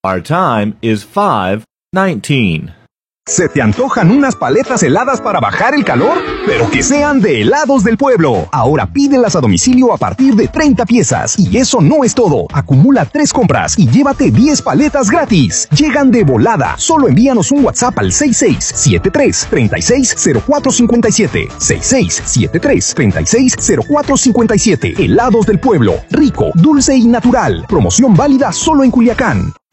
Our time is 5:19. ¿Se te antojan unas paletas heladas para bajar el calor? Pero que sean de Helados del Pueblo. Ahora pídelas a domicilio a partir de 30 piezas. Y eso no es todo. Acumula 3 compras y llévate 10 paletas gratis. Llegan de volada. Solo envíanos un WhatsApp al 6673-360457. 6673-360457. Helados del Pueblo. Rico, dulce y natural. Promoción válida solo en Culiacán.